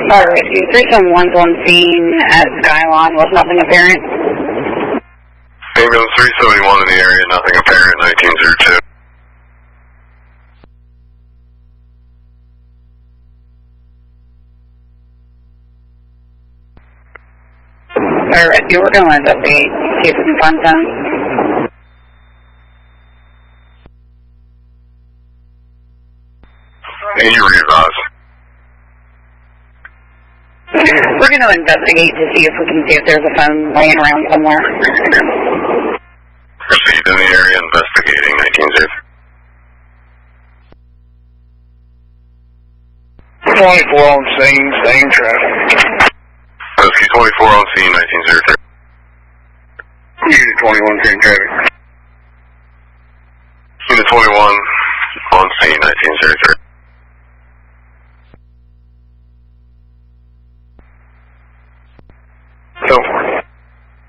Alright, 371's on scene at Skyline with nothing apparent. Ambulance 371 in the area, nothing apparent, 1902. Alright, we're going to investigate, see if we can find them. Can you revise? We're going to investigate to see if we can see if there's a phone laying around somewhere. Proceed in the area, investigating, 1902. 24 on scene, same traffic. Rescue 24 on scene, 1903. Unit 21, same traffic.